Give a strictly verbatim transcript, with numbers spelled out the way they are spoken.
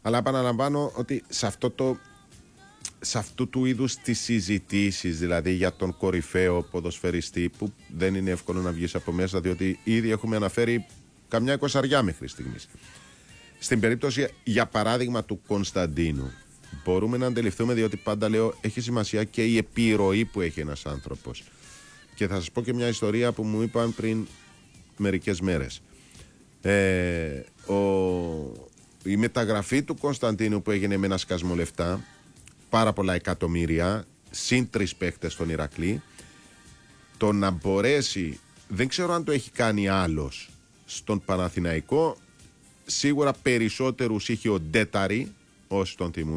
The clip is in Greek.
Αλλά επαναλαμβάνω ότι σε αυτό το σε αυτού του είδους τις συζητήσεις, δηλαδή για τον κορυφαίο ποδοσφαιριστή, που δεν είναι εύκολο να βγεις από μέσα, διότι ήδη έχουμε αναφέρει καμιά εικοσαριά μέχρι στιγμής. Στην περίπτωση, για παράδειγμα, του Κωνσταντίνου, μπορούμε να αντιληφθούμε, διότι πάντα λέω έχει σημασία και η επιρροή που έχει ένας άνθρωπος. Και θα σας πω και μια ιστορία που μου είπαν πριν μερικές μέρες. Ε, ο, η μεταγραφή του Κωνσταντίνου που έγινε με ένα σκασμό λεφτά, πάρα πολλά εκατομμύρια, συν τρεις παίχτες στον Ηρακλή, το να μπορέσει, δεν ξέρω αν το έχει κάνει άλλος στον Παναθηναϊκό, σίγουρα περισσότερους είχε ο Ντέταρη, όσοι τον θυμούν.